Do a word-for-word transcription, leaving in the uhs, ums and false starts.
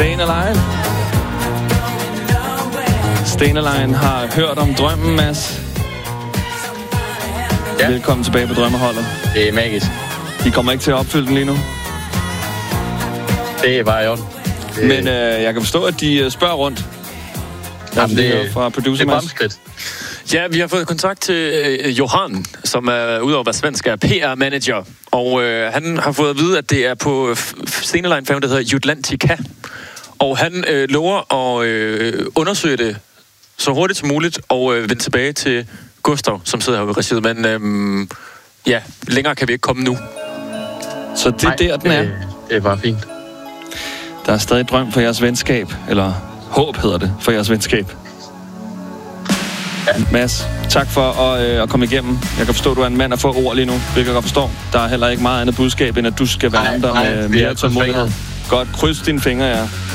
Stayin' Alive. Stayin' Alive har hørt om drømmen, Mads. Ja. Velkommen tilbage på drømmeholdet. Det er magisk. De kommer ikke til at opfylde den lige nu. Det er bare i orden. Det... Men øh, jeg kan forstå, at de spørger rundt. Jamen, det, fra producer, det er fremskridt. Ja, vi har fået kontakt til øh, Johan, som er udover at være svensk, er P R-manager. Og øh, han har fået at vide, at det er på Stayin' Alive-færgen, der hedder Jutlantica. Og han øh, lover at øh, undersøge det så hurtigt som muligt og øh, vende tilbage til Gustav, som sidder her ved regiet. Men øh, ja, længere kan vi ikke komme nu. Så det er Nej, der, den er. Det, det er bare fint. Der er stadig drøm for jeres venskab, eller håb hedder det, for jeres venskab. Ja. Mads, tak for at, øh, at komme igennem. Jeg kan forstå, at du er en mand af få ord lige nu, hvilket jeg godt forstår. Der er heller ikke meget andet budskab, end at du skal være der med mere tålmodighed. Godt, kryds dine fingre, ja.